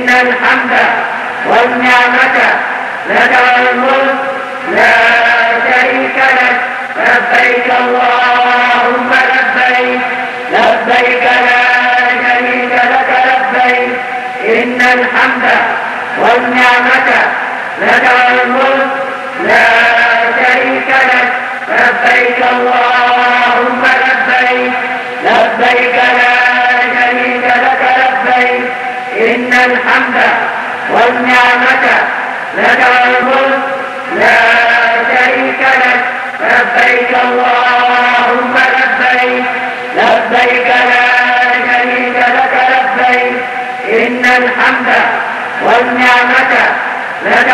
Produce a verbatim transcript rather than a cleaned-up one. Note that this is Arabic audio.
إن الحمد والنعمة لك والملك لا شريك لك. لبيك اللهم لبيك لبيك لا شريك لك لبيك. إن الحمد والنعمة لك والملك لا شريك لك. لبيك اللهم لبيك لبيك لا شريك لك لبيك. إن الحمد والنعمة لك والملك